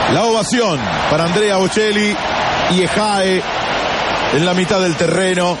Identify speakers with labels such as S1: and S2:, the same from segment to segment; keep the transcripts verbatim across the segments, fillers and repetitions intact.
S1: La ovación para Andrea Bocelli y Ejae en la mitad del terreno,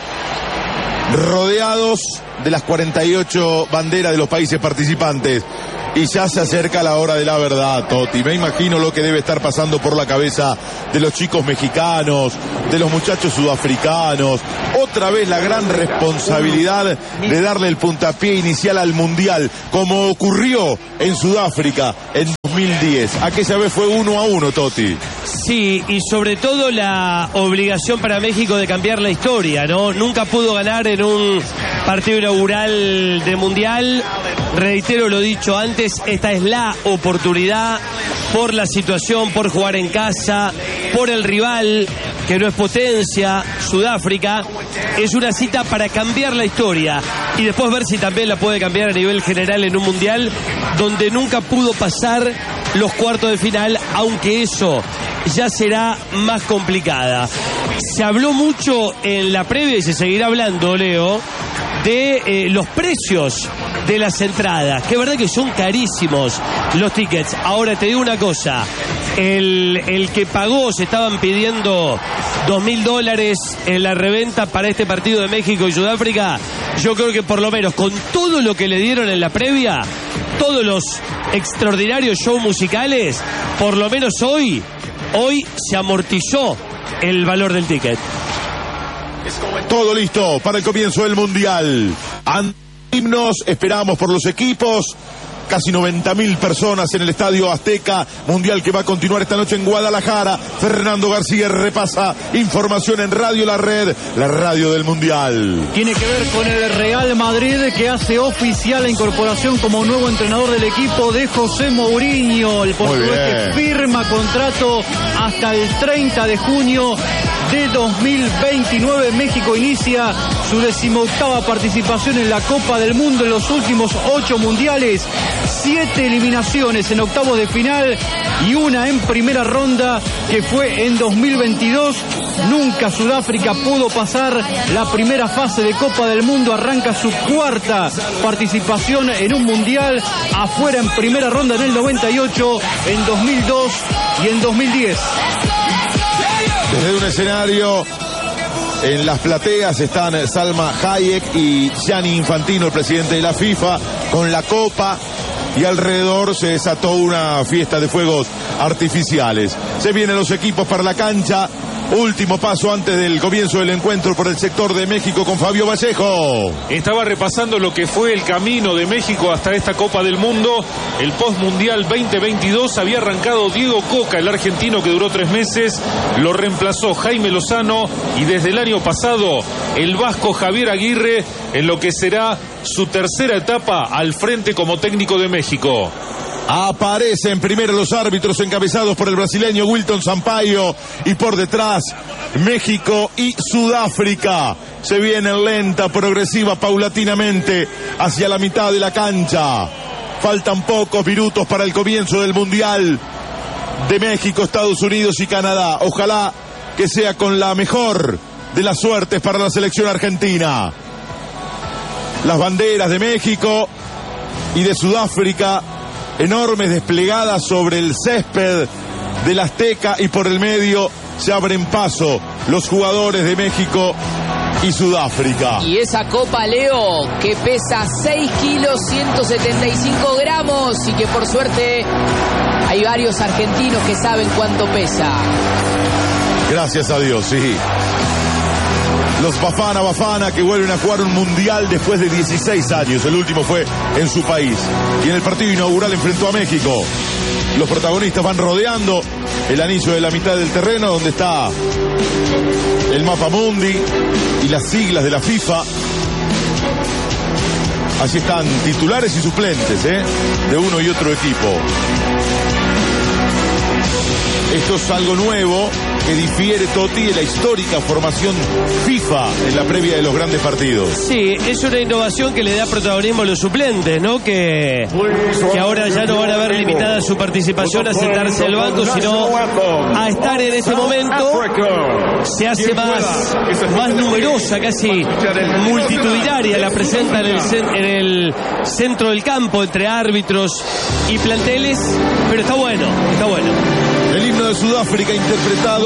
S1: rodeados de las cuarenta y ocho banderas de los países participantes. Y ya se acerca la hora de la verdad, Toti. Me imagino lo que debe estar pasando por la cabeza de los chicos mexicanos, de los muchachos sudafricanos. Otra vez la gran responsabilidad de darle el puntapié inicial al Mundial, como ocurrió en Sudáfrica en dos mil diez. Aquella vez fue uno a uno, Toti.
S2: Sí, y sobre todo la obligación para México de cambiar la historia, ¿no? Nunca pudo ganar en un partido inaugural de Mundial. Reitero lo dicho antes, esta es la oportunidad por la situación, por jugar en casa, por el rival, que no es potencia, Sudáfrica. Es una cita para cambiar la historia y después ver si también la puede cambiar a nivel general en un Mundial donde nunca pudo pasar los cuartos de final, aunque eso ya será más complicada. Se habló mucho en la previa y se seguirá hablando, Leo, de eh, los precios de las entradas, que es verdad que son carísimos los tickets. Ahora te digo una cosa, el, el que pagó, se estaban pidiendo dos mil dólares en la reventa para este partido de México y Sudáfrica. Yo creo que por lo menos con todo lo que le dieron en la previa, todos los extraordinarios shows musicales, por lo menos hoy, hoy se amortizó el valor del ticket.
S1: Todo listo para el comienzo del Mundial. Himnos, esperamos por los equipos. Casi noventa mil personas en el Estadio Azteca. Mundial que va a continuar esta noche en Guadalajara. Fernando García repasa información en Radio La Red, la radio del Mundial.
S3: Tiene que ver con el Real Madrid, que hace oficial la incorporación como nuevo entrenador del equipo de José Mourinho. El portugués firma contrato hasta el treinta de junio de dos mil veintinueve. México inicia su decimoctava participación en la Copa del Mundo en los últimos ocho mundiales. Siete eliminaciones en octavos de final y una en primera ronda, que fue en dos mil veintidós. Nunca Sudáfrica pudo pasar la primera fase de Copa del Mundo. Arranca su cuarta participación en un mundial, afuera en primera ronda en el noventa y ocho, en dos mil dos y en dos mil diez.
S1: Desde un escenario en las plateas están Salma Hayek y Gianni Infantino, el presidente de la FIFA, con la copa, y alrededor se desató una fiesta de fuegos artificiales. Se vienen los equipos para la cancha. Último paso antes del comienzo del encuentro por el sector de México con Fabio Vallejo.
S4: Estaba repasando lo que fue el camino de México hasta esta Copa del Mundo. El postmundial veinte veintidós había arrancado Diego Coca, el argentino que duró tres meses. Lo reemplazó Jaime Lozano y desde el año pasado el vasco Javier Aguirre en lo que será su tercera etapa al frente como técnico de México.
S1: Aparecen primero los árbitros encabezados por el brasileño Wilton Sampaio y por detrás México y Sudáfrica. Se viene lenta, progresiva, paulatinamente hacia la mitad de la cancha. Faltan pocos minutos para el comienzo del Mundial de México, Estados Unidos y Canadá. Ojalá que sea con la mejor de las suertes para la selección argentina. Las banderas de México y de Sudáfrica enormes, desplegadas sobre el césped del Azteca, y por el medio se abren paso los jugadores de México y Sudáfrica.
S5: Y esa copa, Leo, que pesa seis kilos ciento setenta y cinco gramos y que por suerte hay varios argentinos que saben cuánto pesa.
S1: Gracias a Dios, sí. Los Bafana Bafana, que vuelven a jugar un mundial después de dieciséis años. El último fue en su país. Y en el partido inaugural enfrentó a México. Los protagonistas van rodeando el anillo de la mitad del terreno, donde está el mapa mundi y las siglas de la FIFA. Así están titulares y suplentes, ¿eh? de uno y otro equipo. Esto es algo nuevo que difiere, Toti, de la histórica formación FIFA en la previa de los grandes partidos.
S2: Sí, es una innovación que le da protagonismo a los suplentes, ¿no? Que, que ahora ya no van a ver limitada su participación a sentarse al banco, sino a estar en este momento. Se hace más, más numerosa, casi multitudinaria la presenta en el, en el centro del campo, entre árbitros y planteles, pero está bueno, está bueno.
S1: El himno Sudáfrica, interpretado